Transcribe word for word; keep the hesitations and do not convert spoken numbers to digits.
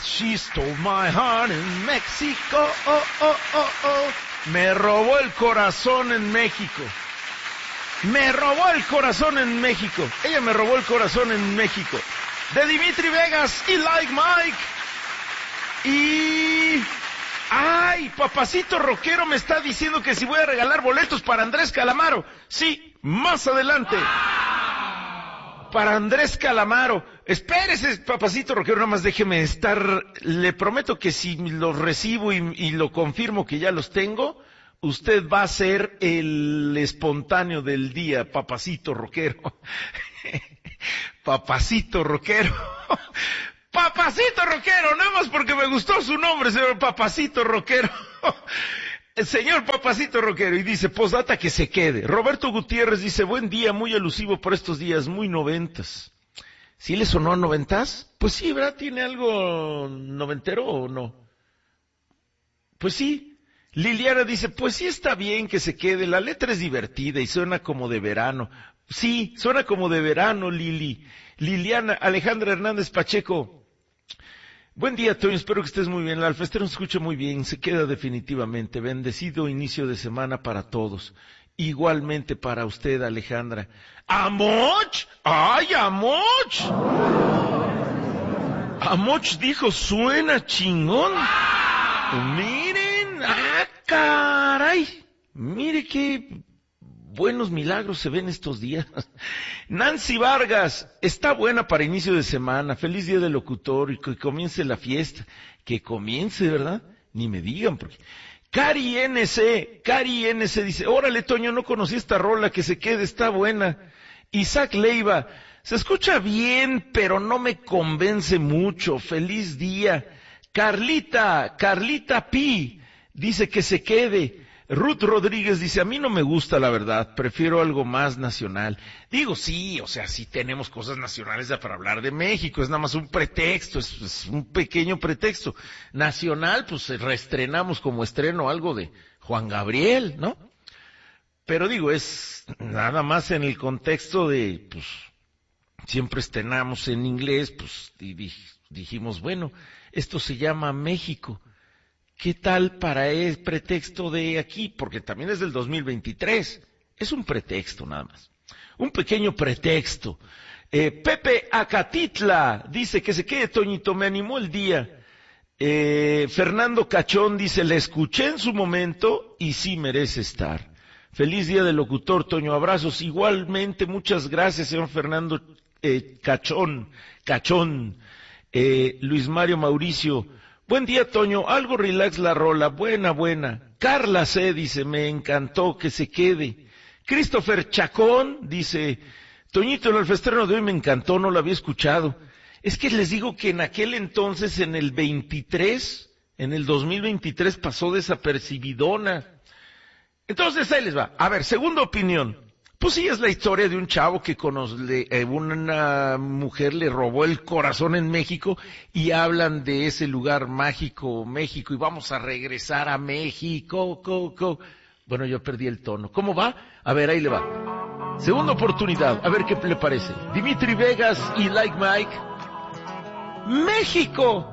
She stole my heart in Mexico. Oh, oh, oh, oh. Me robó el corazón en México. Me robó el corazón en México. Ella me robó el corazón en México. De Dimitri Vegas y Like Mike. Y... ¡ay! Papacito Rockero me está diciendo que si voy a regalar boletos para Andrés Calamaro. Sí, más adelante. Para Andrés Calamaro. Espérese, Papacito Rockero, nada más déjeme estar. Le prometo que si los recibo y, y lo confirmo que ya los tengo, usted va a ser el espontáneo del día, Papacito Rockero. Papacito Rockero. Papacito Rockero, nada más porque me gustó su nombre, señor Papacito Rockero. El señor Papacito Rockero, y dice, posdata que se quede. Roberto Gutiérrez dice, buen día, muy elusivo por estos días, muy noventas. ¿Sí le sonó a noventas? Pues sí, ¿verdad? ¿Tiene algo noventero o no? Pues sí. Liliana dice, pues sí está bien que se quede, la letra es divertida y suena como de verano. Sí, suena como de verano, Lili. Liliana, Alejandra Hernández Pacheco. Buen día, Toño, espero que estés muy bien. El alfestero se escucha muy bien, se queda definitivamente. Bendecido inicio de semana para todos. Igualmente para usted, Alejandra. ¡Amoch! ¡Ay, Amoch! Amoch dijo, suena chingón. Miren, ¡ah, caray! Mire qué buenos milagros se ven estos días. Nancy Vargas, está buena para inicio de semana. Feliz día del locutor y que comience la fiesta. Que comience, ¿verdad? Ni me digan porque... Cari N C, Cari N C dice, órale Toño, no conocí esta rola, que se quede, está buena. Isaac Leiva, se escucha bien, pero no me convence mucho. Feliz día. Carlita, Carlita P, dice que se quede. Ruth Rodríguez dice, a mí no me gusta la verdad, prefiero algo más nacional. Digo, sí, o sea, sí tenemos cosas nacionales para hablar de México, es nada más un pretexto, es, es un pequeño pretexto. Nacional, pues reestrenamos como estreno algo de Juan Gabriel, ¿no? Pero digo, es nada más en el contexto de, pues, siempre estrenamos en inglés, pues, y dijimos, bueno, esto se llama México. ¿Qué tal para el pretexto de aquí? Porque también es del dos mil veintitrés. Es un pretexto nada más. Un pequeño pretexto. Eh, Pepe Acatitla dice que se quede, Toñito, me animó el día. Eh, Fernando Cachón dice, le escuché en su momento y sí merece estar. Feliz día del locutor, Toño, abrazos. Igualmente, muchas gracias, señor Fernando eh, Cachón. Cachón. Eh, Luis Mario Mauricio. Buen día, Toño, algo relax la rola, buena, buena. Carla C. dice, me encantó, que se quede. Christopher Chacón dice, Toñito, el alfestreno de hoy me encantó, no lo había escuchado. Es que les digo que en aquel entonces, en el veintitrés, en el dos mil veintitrés pasó desapercibidona. Entonces ahí les va. A ver, segunda opinión. Pues sí, es la historia de un chavo que conoce, eh, una mujer le robó el corazón en México y hablan de ese lugar mágico, México, y vamos a regresar a México. Co, co. Bueno, yo perdí el tono. ¿Cómo va? A ver, ahí le va. Segunda oportunidad, a ver qué le parece. Dimitri Vegas y Like Mike. México.